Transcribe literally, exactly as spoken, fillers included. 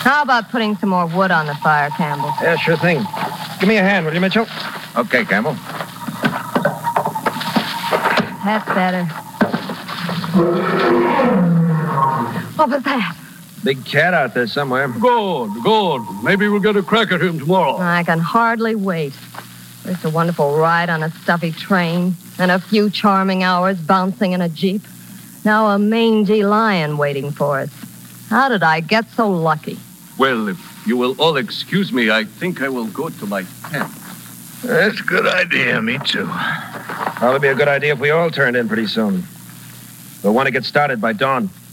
How about putting some more wood on the fire, Campbell? Yeah, sure thing. Give me a hand, will you, Mitchell? Okay, Campbell. That's better. What was that? Big cat out there somewhere. Good, good. Maybe we'll get a crack at him tomorrow. I can hardly wait. It's a wonderful ride on a stuffy train, and a few charming hours bouncing in a Jeep. Now a mangy lion waiting for us. How did I get so lucky? Well, if you will all excuse me, I think I will go to my tent. That's a good idea, me too. Probably be a good idea if we all turned in pretty soon. We'll want to get started by dawn.